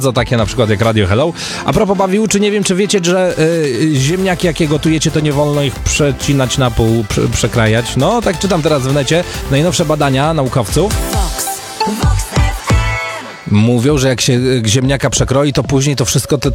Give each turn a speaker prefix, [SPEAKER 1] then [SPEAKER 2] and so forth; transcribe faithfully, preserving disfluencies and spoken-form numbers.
[SPEAKER 1] bardzo takie na przykład jak Radio Hello. A propos bawiłczy, nie wiem czy wiecie, że y, ziemniaki jakie gotujecie, to nie wolno ich przecinać na pół, prze, przekrajać. No, tak czytam teraz w necie. Najnowsze badania naukowców mówią, że jak się ziemniaka przekroi, to później to wszystko, te,